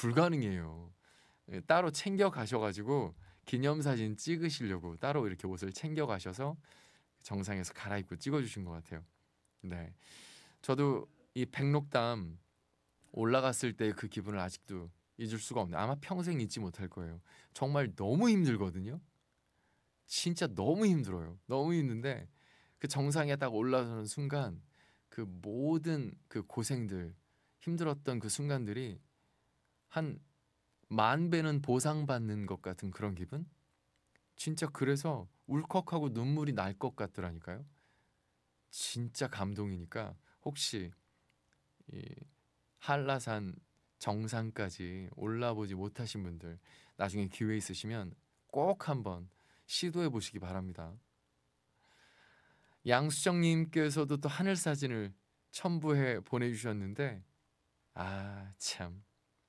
불가능해요. 예, 따로 챙겨 가셔가지고 기념사진 찍으시려고 따로 이렇게 옷을 챙겨 가셔서 정상에서 갈아입고 찍어주신 것 같아요. 네, 저도 이 백록담 올라갔을 때 그 기분을 아직도 잊을 수가 없네요. 아마 평생 잊지 못할 거예요. 정말 너무 힘들거든요. 진짜 너무 힘들어요. 너무 힘든데 그 정상에 딱 올라서는 순간 그 모든 그 고생들, 힘들었던 그 순간들이 한 만 배는 보상받는 것 같은 그런 기분? 진짜 그래서 울컥하고 눈물이 날 것 같더라니까요. 진짜 감동이니까 혹시 이 한라산 정상까지 올라보지 못하신 분들 나중에 기회 있으시면 꼭 한번 시도해 보시기 바랍니다. 양수정님께서도 또 하늘 사진을 첨부해 보내주셨는데 참,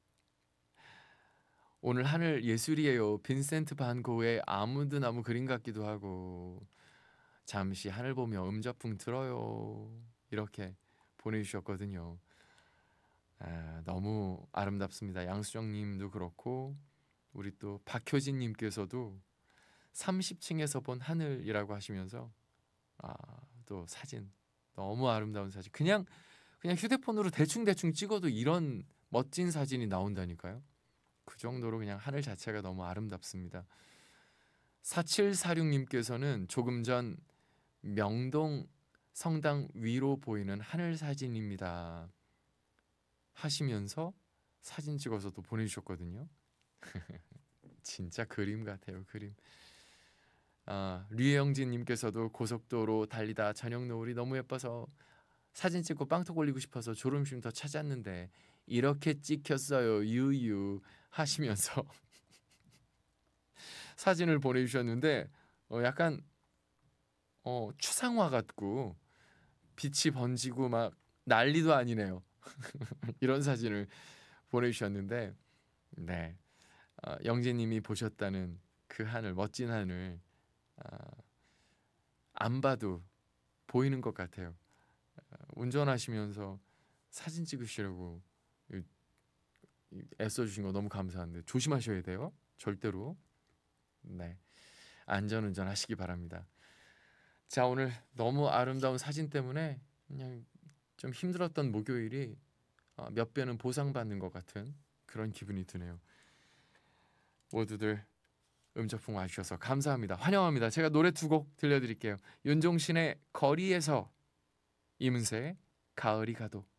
오늘 하늘 예술이에요. 빈센트 반 고흐의 아무드 나무 그림 같기도 하고 잠시 하늘 보며 음자풍 들어요. 이렇게 보내주셨거든요. 너무 아름답습니다. 양수정님도 그렇고 우리 또 박효진님께서도 30층에서 본 하늘이라고 하시면서 또 사진 너무 아름다운 사진 그냥 휴대폰으로 대충 찍어도 이런 멋진 사진이 나온다니까요. 그 정도로 그냥 하늘 자체가 너무 아름답습니다. 4746님께서는 조금 전 명동 성당 위로 보이는 하늘 사진입니다 하시면서 사진 찍어서 또 보내주셨거든요. 진짜 그림 같아요, 그림. 류영진님께서도 고속도로 달리다 저녁 노을이 너무 예뻐서 사진 찍고 빵떡 올리고 싶어서 졸음쉼 더 찾았는데 이렇게 찍혔어요 유유 하시면서 사진을 보내주셨는데 약간 추상화 같고 빛이 번지고 막 난리도 아니네요. 이런 사진을 보내주셨는데 네, 영재님이 보셨다는 그 하늘, 멋진 하늘 안 봐도 보이는 것 같아요. 운전하시면서 사진 찍으시려고 애써주신 거 너무 감사한데 조심하셔야 돼요. 절대로. 네, 안전운전 하시기 바랍니다. 자, 오늘 너무 아름다운 사진 때문에 그냥 좀 힘들었던 목요일이 몇 배는 보상받는 것 같은 그런 기분이 드네요. 모두들 음적풍 와주셔서 감사합니다. 환영합니다. 제가 노래 두 곡 들려드릴게요. 윤종신의 거리에서, 이문세의 가을이 가도.